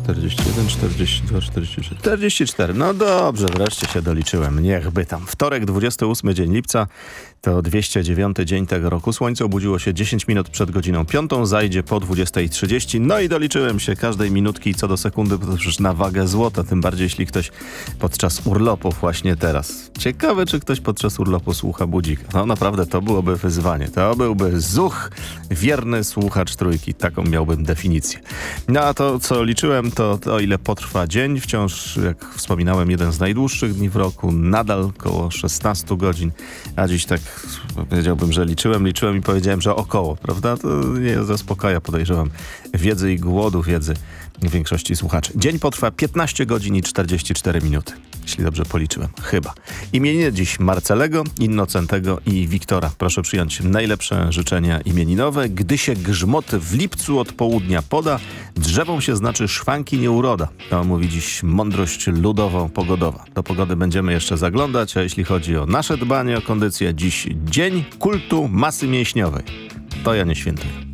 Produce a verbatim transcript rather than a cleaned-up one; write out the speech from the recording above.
czterdzieści jeden, czterdzieści dwa, czterdzieści trzy. czterdzieści cztery. No dobrze, wreszcie się doliczyłem. Niechby tam. Wtorek, dwudziesty ósmy dzień lipca. To dwieście dziewiąty dzień tego roku. Słońce obudziło się dziesięć minut przed godziną piątą, zajdzie po dwudziestej trzydzieści. No i doliczyłem się każdej minutki co do sekundy, bo to przecież na wagę złota, tym bardziej jeśli ktoś podczas urlopu właśnie teraz. Ciekawe, czy ktoś podczas urlopu słucha budzika. No naprawdę, to byłoby wyzwanie. To byłby zuch, wierny słuchacz trójki. Taką miałbym definicję. No a to, co liczyłem, to, to o ile potrwa dzień. Wciąż, jak wspominałem, jeden z najdłuższych dni w roku. Nadal około szesnaście godzin. A dziś tak powiedziałbym, że liczyłem, liczyłem i powiedziałem, że około, prawda? To nie zaspokaja, podejrzewam, wiedzy i głodu wiedzy większości słuchaczy. Dzień potrwa piętnaście godzin i czterdzieści cztery minuty. Jeśli dobrze policzyłem. Chyba. Imieniny dziś Marcelego, Innocentego i Wiktora. Proszę przyjąć najlepsze życzenia imieninowe. Gdy się grzmot w lipcu od południa poda, drzewom się znaczy szwanki nie uroda. To mówi dziś mądrość ludowo-pogodowa. Do pogody będziemy jeszcze zaglądać, a jeśli chodzi o nasze dbanie o kondycję, dziś dzień kultu masy mięśniowej. To ja nie świętuję.